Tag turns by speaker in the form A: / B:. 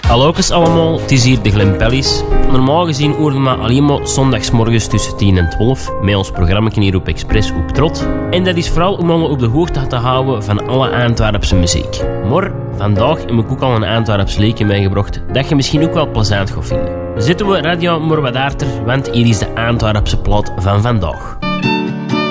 A: Hallookes allemaal, het is hier de Glempellis. Normaal gezien hoorden we alleen maar zondagsmorgens tussen 10 en 12 met ons programma hier op Express op Trot. En dat is vooral om ons op de hoogte te houden van alle Antwerpse muziek. Maar vandaag heb ik ook al een Antwerps liedje meegebracht dat je misschien ook wel plezant gaat vinden. Zetten we radio maar wat harder, want hier is de Antwerpse plaat van vandaag.